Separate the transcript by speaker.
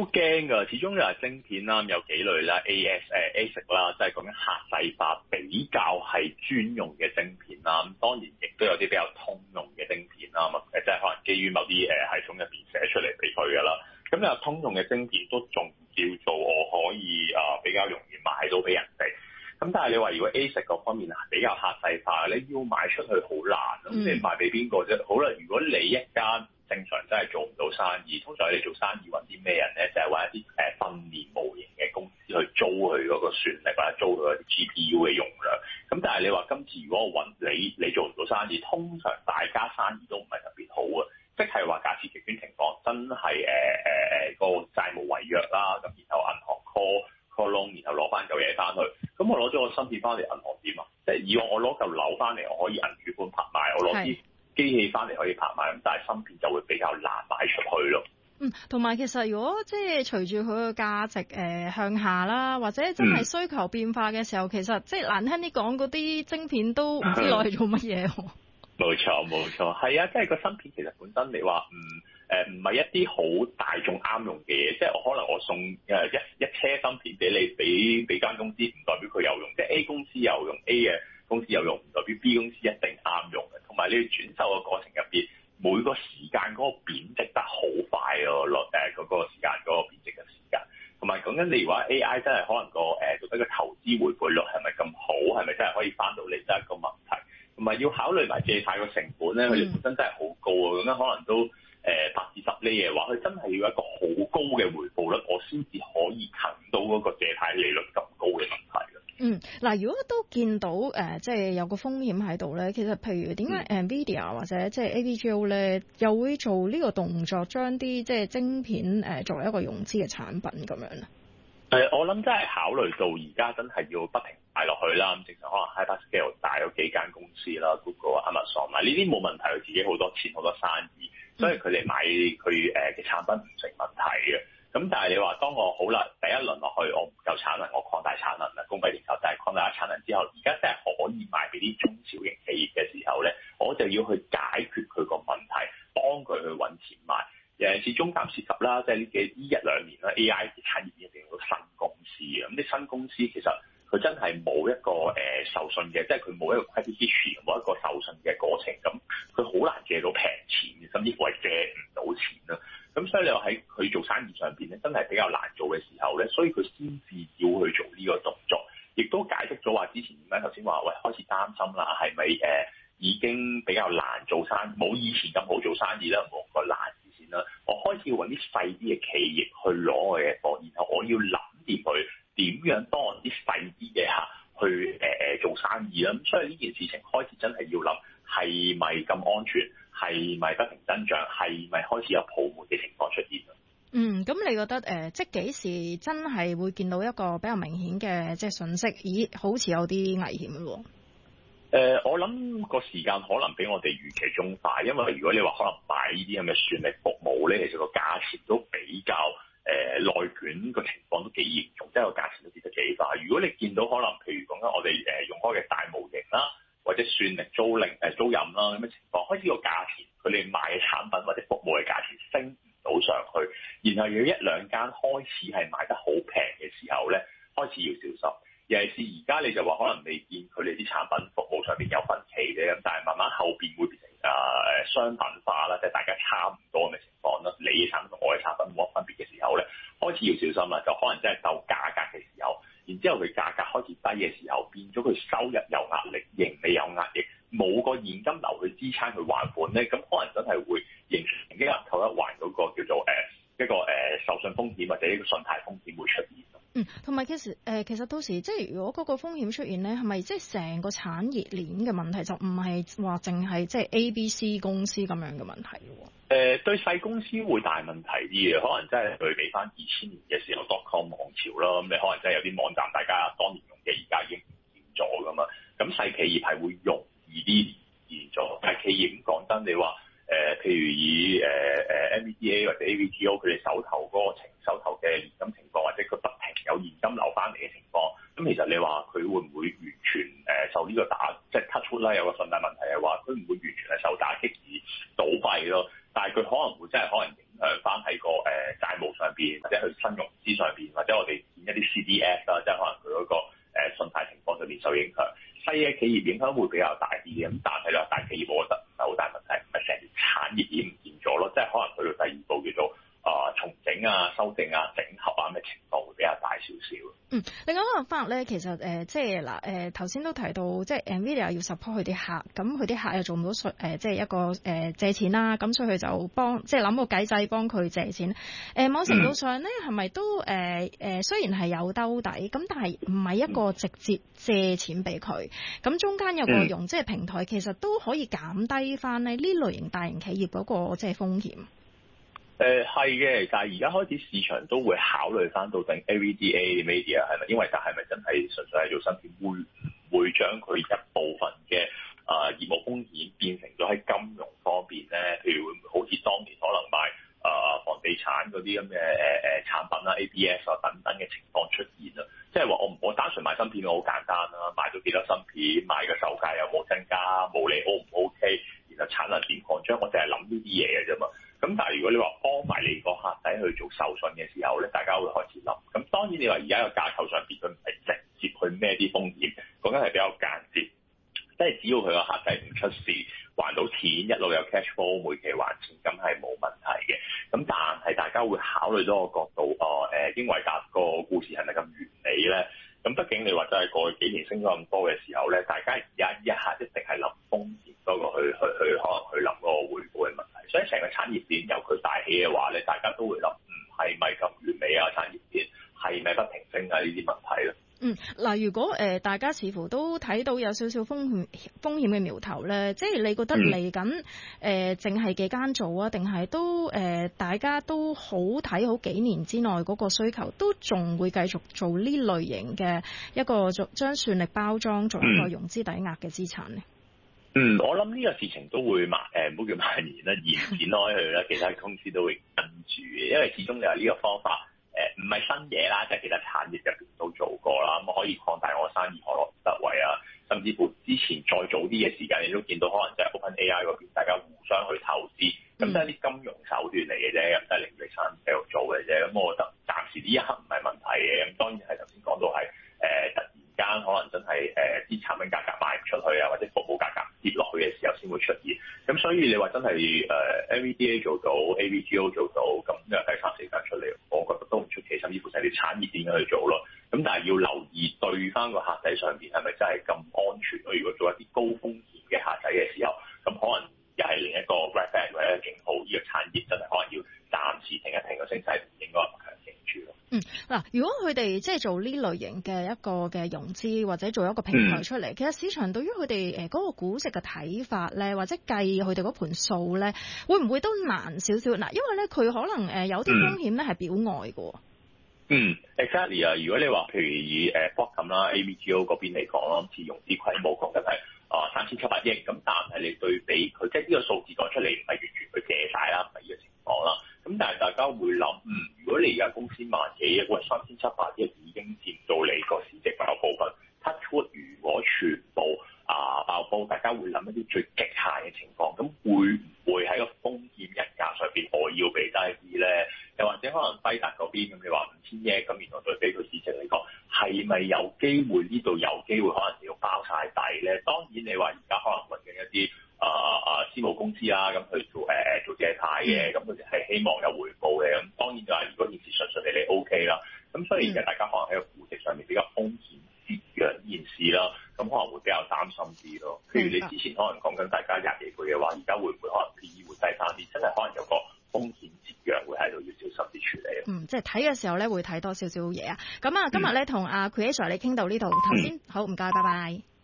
Speaker 1: 驚㗎，始終就係晶片啦，有幾類啦，ASIC 啦，即係講緊客製化比較係專用嘅晶片啦。咁當然亦都有啲比較通用嘅晶片啦，即係可能基於某啲系統入邊寫出嚟俾佢㗎啦。咁有通用嘅晶片都仲叫做我可以比較容易賣到俾人哋。咁但係你話如果 ASIC 嗰方面比較客製化，你要賣出去好難，咁你賣俾邊個啫？好啦，如果你一間正常真係做唔到生意，通常你做生意揾啲咩人咧？就係揾一啲訓練模型嘅公司去租佢嗰個算力或者租佢啲 GPU 嘅容量。咁但係你話今次如果我揾你做唔到生意，通常大家生意都唔係特別好啊。即係話假設極端情況真係個債務違約啦，咁然後銀行 call loan， 然後攞翻嚿嘢翻去，咁我攞咗個芯片翻嚟銀行點啊？即係以往我攞嚿樓翻嚟，我可以銀主盤拍賣，我攞啲機器翻嚟可以拍賣，咁但係芯片就會比較難賣出去咯。
Speaker 2: 同埋其實如果即係隨住佢嘅價值向下啦，或者真係需求變化嘅時候，其實即係難聽啲講，嗰啲晶片都唔知攞嚟做乜嘢。
Speaker 1: 冇錯，係啊，即係個芯片其實本身你話唔係一啲好大眾啱用嘅嘢，即係可能我送一車芯片俾你俾間公司，唔代表佢有用，即係 A 公司有用 A 嘅公司有用，唔代表 B 公司一定啱用嘅。同埋你要轉售嘅過程入邊，每個時間嗰個貶值得好快咯，嗰個時間嗰個貶值嘅時間。同埋講緊你話 AI 真係可能到底個投資回報率係咪咁好，係咪真係可以翻到嚟，真係一個問題。同埋要考慮埋借貸個成本咧，佢哋本身真係好高啊，咁樣可能都8至10厘嘅話，佢真係要一個好高嘅回報率，我先至可以近到嗰個借貸利率咁高嘅問題嘅。
Speaker 2: 嗱，如果都見到即係有個風險喺度咧，其實譬如點解 NVIDIA 或者即係 AVGO 咧，又會做呢個動作，將啲即係晶片作為一個融資嘅產品咁樣咧？
Speaker 1: 我諗真係考慮到而家真係要不停買落去啦，咁正常可能 hyperscale 大有幾間公司啦 ，Google、Amazon 呢啲冇問題，佢自己好多錢好多生意，所以佢哋買佢嘅產品唔成問題嘅。咁但係你話當我好啦，第一輪落去我唔夠產能，我擴大產能啦，供不應求，但係擴大產能之後，而家真係可以賣俾啲中小型企業嘅時候咧，我就要去解決佢個問題，幫佢去揾錢賣。尤其是中間涉及啦，即係呢一兩年啦 ，AI 產業一定有新公司嘅，咁啲新公司其實佢真係冇一個受信嘅，即係佢冇一個 credit history，冇一個受信嘅過程，咁佢好難借到平錢，甚至乎係借唔到錢啦。咁所以你話喺佢做生意上邊咧，真係比較難做嘅時候咧，所以佢先至要去做呢個動作，亦都解釋咗話之前點解頭先話喂開始擔心啦，係咪已經比較難做生意，冇以前咁好做生意啦，冇個難。我開始要揾啲細啲嘅企業去攞我嘅貨，然後我要諗掂佢點樣幫啲細啲嘅客去做生意啦。咁所以呢件事情開始真係要諗係咪咁安全，係咪不停增長，係咪開始有泡沫嘅情況出現？
Speaker 2: 咁你覺得即係幾時真係會見到一個比較明顯嘅即係訊息？咦，好似有啲危險咯。
Speaker 1: 我諗個時間可能比我哋預期中快，因為如果你話可能買呢啲咁嘅算力服務咧，其實個價錢都比較內卷個情況都幾嚴重，即係個價錢都跌得幾快。如果你見到可能譬如講緊我哋用開嘅大模型啦，或者算力租賃啦咁嘅情況，開始個價錢佢哋賣嘅產品或者服務嘅價錢升唔到上去，然後有一兩間開始係賣得好平嘅時候咧，開始要小心。尤其是而家你就話可能未見佢哋啲產品服務上面有分歧嘅，咁但係慢慢後邊會變成商品化啦，即係大家差唔多嘅情況啦。你嘅產品同我嘅產品冇乜分別嘅時候咧，開始要小心啦，就可能真係鬥價格嘅時候，然之後佢價格開始低嘅時候，變咗佢收入有壓力，盈利有壓力，冇個現金流去支撐佢還款咧，咁可能真係會形成一環扣一環嗰個叫做一個受信風險或者一個信貸風險會出現。
Speaker 2: 同埋其實到時即係如果嗰個風險出現咧，係咪即係成個產業鏈嘅問題，就唔係話淨係即係 ABC 公司咁樣嘅問題咯？
Speaker 1: 對細公司會大問題啲嘅，可能真係對比翻2000年嘅時候 .com 網潮啦，咁你可能真係有啲網站大家當年用嘅，而家已經唔見咗噶嘛。咁細企業係會容易啲現咗，但係企業咁講真，你話譬如以NVDA 或者 AVGO 佢哋手頭嘅現金情況，或者佢不停有現金流翻嚟嘅情況，咁其實你話佢會唔會完全受呢個即係 touch wood 啦，有個信貸問題係話佢唔會完全係受打擊而倒閉咯，但係佢可能會真係影響翻喺個債務上邊， 或者去新融資上邊，或者我哋見一啲 CDS 啦，即係可能佢嗰個信貸情況上面受影響。細嘅企業影響會比較大啲嘅，咁但係你話大企業，我覺得唔係好大問題，唔係成條產業已唔見咗咯，即係可能去到第二步叫做重整啊、修正啊、整合啊嘅情況會比較大少少。
Speaker 2: 另外一個法咧，其實即係嗱頭先都提到，即係 NVIDIA 要 support 佢啲客，咁佢啲客又做唔到即係一個借錢啦，咁所以佢就即係諗個計仔幫佢借錢。某程度上咧，係咪都雖然係有兜底，咁但係唔係一個直接借錢俾佢，咁中間有個融資平台，其實都可以減低翻呢類型大型企業嗰個即係風險。
Speaker 1: 係嘅，但係而家開始市場都會考慮翻到底 NVIDIA Media 係咪，因為但係咪真係純粹係做芯片，會唔會將佢一部分嘅業務風險變成咗喺金融方面咧？譬如會唔會好似當年可能賣房地產嗰啲咁嘅產品啦、ABS 啊等等嘅情況出現啦？即係話我單純賣芯片好簡單啦，賣咗幾多芯片，賣嘅售價有冇增加，毛利 O 唔 OK， 然後產能點擴張，我淨係諗呢啲嘢嘅啫嘛。咁但係如果你話幫埋你個客仔去做授信嘅時候咧，大家會開始諗。咁當然你話而家個架構上邊佢唔係直接去孭啲風險，講緊係比較間接，即係只要佢個客仔唔出事，還到錢，一路有 cash flow， 每期還錢，咁係冇問題嘅。咁但係大家會考慮多個角度，英偉達個故事係咪咁完美咧？咁畢竟你話真係過去幾年升咗咁多嘅時候咧，大家而家一下一定係諗風險多過去可能去諗個回報嘅問題。所以成個產業鏈由佢帶起嘅話咧，大家都會諗，係咪咁完美啊？產業鏈係咪不停升啊？呢啲問題咧。
Speaker 2: 嗱，如果大家似乎都睇到有少少風險嘅苗頭咧，即係你覺得嚟緊淨係幾間做啊，定係都大家都好睇好幾年之內嗰個需求，都仲會繼續做呢類型嘅一個將算力包裝做一個融資抵押嘅資產咧？
Speaker 1: 我諗呢個事情都會唔好叫蔓延啦，延展開去啦，其他公司都會跟住嘅，因為始終你話呢個方法唔係新嘢啦，即係其實產業入邊都做過啦，咁可以擴大我生意何樂而不為啊！甚至乎之前再早啲嘅時間，你都見到可能就係 OpenAI 嗰邊大家互相去投資，咁都係啲金融手段嚟嘅啫，咁都係令你生意繼續做嘅啫。咁我覺得暫時呢一刻唔係問題嘅，咁當然係頭先講到係突然間可能真係啲產品價格賣唔出去啊，或者服務價格跌落去嘅時候先會出現。咁所以你話真係NVDA 做到 AVGO 做到，咁又第三四間出嚟，我覺得都唔出奇，甚至乎成條產業點樣去做咯。咁但係要留意對翻個客仔上邊係咪真係咁安全咯？如果做一啲高風險嘅客仔嘅時候，咁可能又係另一個 red flag 或者警號，呢個產業真係可能要暫時停一停個升勢，唔應該咁強勁住咯。
Speaker 2: 嗱，如果佢哋即係做呢類型嘅一個嘅融資，或者做一個平台出嚟，其實市場對於佢哋嗰個估值嘅睇法咧，或者計佢哋嗰盤數咧，會唔會都難少少？嗱，因為咧佢可能有啲風險咧係表外嘅。
Speaker 1: exactly 啊！如果你話譬如以Qualcomm 啦、AVGO 嗰邊嚟講咯，次融資規模講緊係3700億，咁但係你對比佢，即係呢個數字講出嚟唔係完全佢借晒啦，唔係呢個情況啦。咁但係大家會諗，如果你而家公司萬幾億，喂3700億已經佔到你個市值某部分 ，touchwood 如果全部爆煲，大家會諗一啲最極限嘅情況，咁會唔會喺個風險溢價上邊我要俾低啲咧？又或者可能輝達嗰邊咁，你話5000億咁，然後對比佢市值嚟講，係咪有機會呢度有機會可能要包晒底咧？當然你話而家可能揾緊一啲私募公司啦，咁去做借貸嘅，咁佢哋係希望有回報嘅。咁當然就係如果件事順順利利 OK 啦，咁所以而家大家可能喺個估值上面比較風險節約呢件事啦，咁可能會比較擔心啲咯。譬如你之前可能講緊大家廿幾倍嘅話，而家會唔會可能 PE 會低翻啲？真係可能有個風險節約會喺度要小心啲處理。
Speaker 2: 即係睇嘅時候咧會睇多少少嘢啊。咁啊，今日咧同阿 Chris Sir 你傾到呢度，頭先好唔該，拜拜。